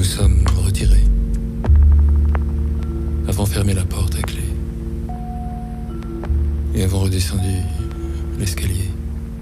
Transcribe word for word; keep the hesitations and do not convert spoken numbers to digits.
sommes retirés, avons fermé la porte à clé et avons redescendu l'escalier.